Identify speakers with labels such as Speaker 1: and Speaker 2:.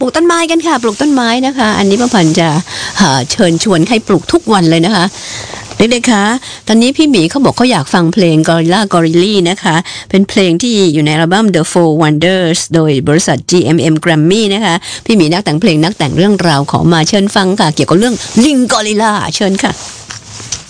Speaker 1: กต้นไม้กันค่ะปลูกต้นไม้นะคะอันนี้ป้าพันจะเชิญชวนให้ปลูกทุกวันเลยนะคะเด็กๆคะตอนนี้พี่หมีเขาบอกเขาอยากฟังเพลง Gorilla Gorilli นะคะเป็นเพลงที่อยู่ในอัลบั้ม The Four Wonders โดยบริษัท GMM Grammy นะคะพี่หมีนักแต่งเพลงนักแต่งเรื่องราวขอมาเชิญฟังค่ะเกี่ยวกับเรื่องลิงกอริลลาเชิญค่ะ